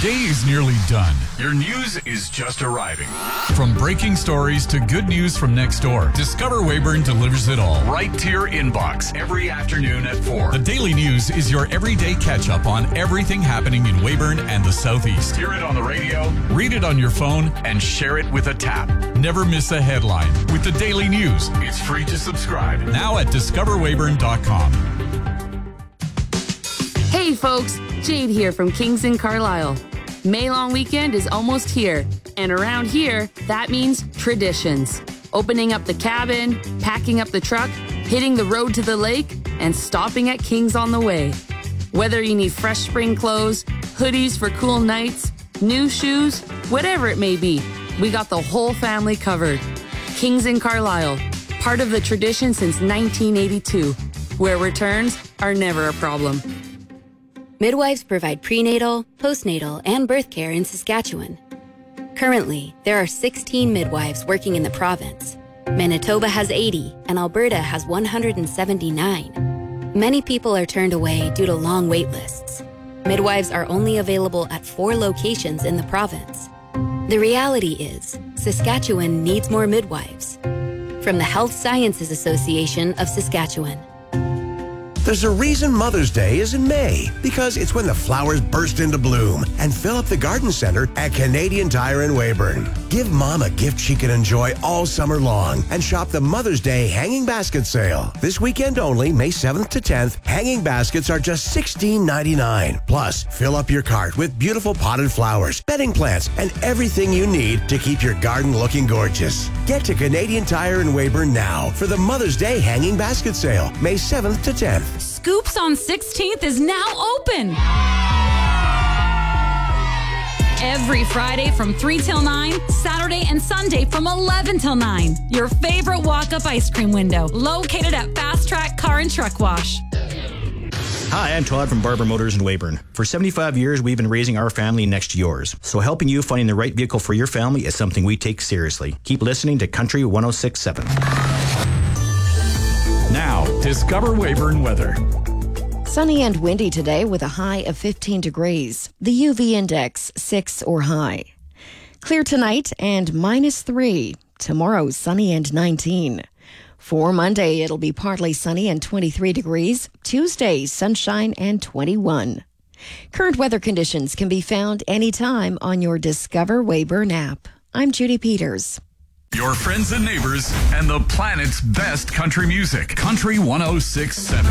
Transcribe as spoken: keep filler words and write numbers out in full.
day is nearly done. Your news is just arriving. From breaking stories to good news from next door, Discover Weyburn delivers it all right to your inbox every afternoon at four. The Daily News is your everyday catch-up on everything happening in Weyburn and the Southeast. Hear it on the radio, read it on your phone, and share it with a tap. Never miss a headline with the Daily News. It's free to subscribe now at discover weyburn dot com. Hey folks, Jade here from Kings in Carlisle. May Long Weekend is almost here, and around here, that means traditions. Opening up the cabin, packing up the truck, hitting the road to the lake, and stopping at Kings on the way. Whether you need fresh spring clothes, hoodies for cool nights, new shoes, whatever it may be, we got the whole family covered. Kings in Carlisle, part of the tradition since nineteen eighty-two, where returns are never a problem. Midwives provide prenatal, postnatal, and birth care in Saskatchewan. Currently, there are sixteen midwives working in the province. Manitoba has eighty, and Alberta has one hundred seventy-nine. Many people are turned away due to long wait lists. Midwives are only available at four locations in the province. The reality is, Saskatchewan needs more midwives. From the Health Sciences Association of Saskatchewan. There's a reason Mother's Day is in May, because it's when the flowers burst into bloom and fill up the garden center at Canadian Tire in Weyburn. Give Mom a gift she can enjoy all summer long and shop the Mother's Day Hanging Basket Sale. This weekend only, May seventh to tenth, hanging baskets are just sixteen ninety-nine. Plus, fill up your cart with beautiful potted flowers, bedding plants, and everything you need to keep your garden looking gorgeous. Get to Canadian Tire in Weyburn now for the Mother's Day Hanging Basket Sale, May seventh to tenth. Scoops on sixteenth is now open. Every Friday from three till nine, Saturday and Sunday from eleven till nine. Your favorite walk-up ice cream window, located at Fast Track Car and Truck Wash. Hi, I'm Todd from Barber Motors in Weyburn. For seventy-five years, we've been raising our family next to yours. So helping you finding the right vehicle for your family is something we take seriously. Keep listening to Country one oh six point seven. Now, Discover Weyburn weather. Sunny and windy today with a high of fifteen degrees. The U V index six or high. Clear tonight and minus three. Tomorrow, sunny and nineteen. For Monday, it'll be partly sunny and twenty-three degrees. Tuesday, sunshine and twenty-one. Current weather conditions can be found anytime on your Discover Weyburn app. I'm Judy Peters. Your friends and neighbors and the planet's best country music. Country one oh six point seven.